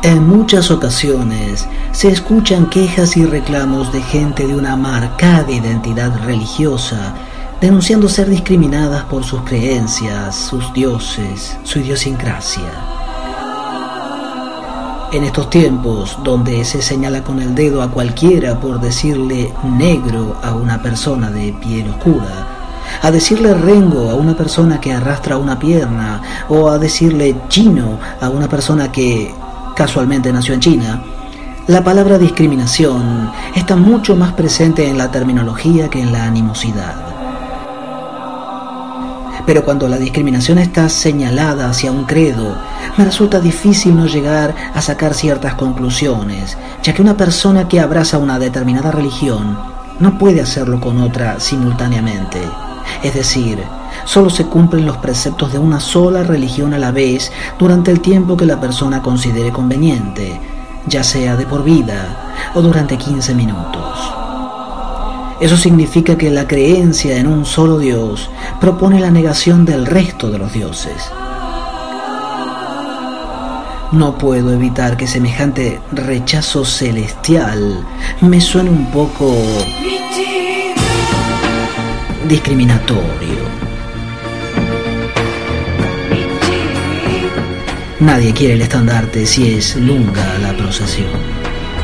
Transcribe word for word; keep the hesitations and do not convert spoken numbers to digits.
En muchas ocasiones se escuchan quejas y reclamos de gente de una marcada identidad religiosa, denunciando ser discriminadas por sus creencias, sus dioses, su idiosincrasia. En estos tiempos, donde se señala con el dedo a cualquiera por decirle negro a una persona de piel oscura, a decirle rengo a una persona que arrastra una pierna, o a decirle chino a una persona que casualmente nació en China, la palabra discriminación está mucho más presente en la terminología que en la animosidad. Pero cuando la discriminación está señalada hacia un credo, me resulta difícil no llegar a sacar ciertas conclusiones, ya que una persona que abraza una determinada religión no puede hacerlo con otra simultáneamente. Es decir, solo se cumplen los preceptos de una sola religión a la vez durante el tiempo que la persona considere conveniente, ya sea de por vida o durante quince minutos. Eso significa que la creencia en un solo Dios propone la negación del resto de los dioses. No puedo evitar que semejante rechazo celestial me suene un poco discriminatorio. Nadie quiere el estandarte si es lunga la procesión.